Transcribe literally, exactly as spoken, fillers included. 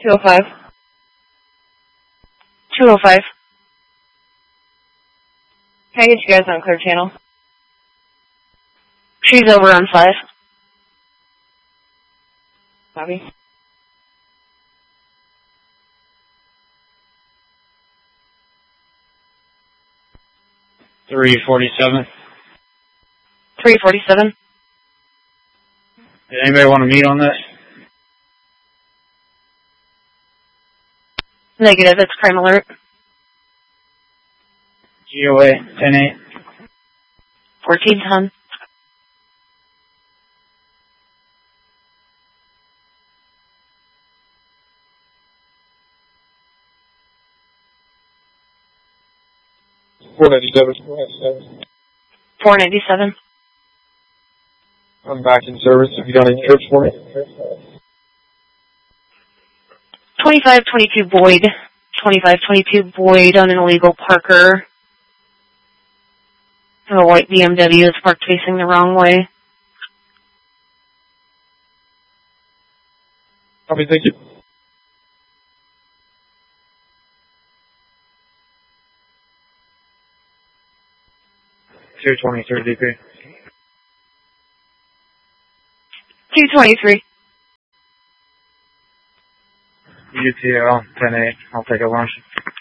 two oh five. two oh five. Can I get you guys on clear channel? She's over on five. Bobby. three forty-seven. three forty-seven. Did anybody want to meet on this? Negative, it's crime alert. G O A, ten eight. fourteen ton. four ninety-seven. four ninety-seven. four ninety-seven. I'm back in service. Have you got any trips for me? twenty-five twenty-two Boyd. twenty-five twenty-two Boyd on an illegal Parker. A white B M W is parked facing the wrong way. Copy, thank you. two twenty-three D P. two twenty-three. U T L, ten eight. I'll take a lunch.